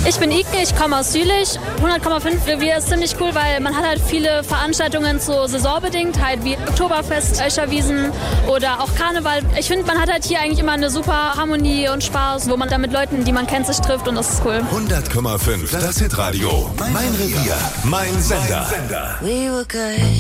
Ich bin Ike, ich komme aus Jülich. 100,5 Revier ist ziemlich cool, weil man hat halt viele Veranstaltungen so saisonbedingt, halt wie Oktoberfest, Escherwiesen oder auch Karneval. Ich finde, man hat halt hier eigentlich immer eine super Harmonie und Spaß, wo man dann mit Leuten, die man kennt, sich trifft und das ist cool. 100,5, das Hitradio. Mein Revier, mein Sender. We were good.